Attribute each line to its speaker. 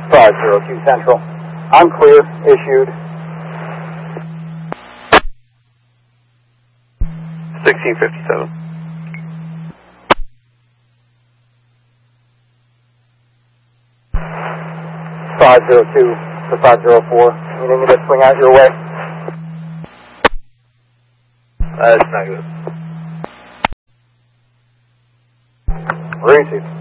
Speaker 1: 502 Central. I'm clear. Issued.
Speaker 2: 1657.
Speaker 1: 502 to 504. Anything that swing out your way?
Speaker 2: That's negative.
Speaker 1: Received.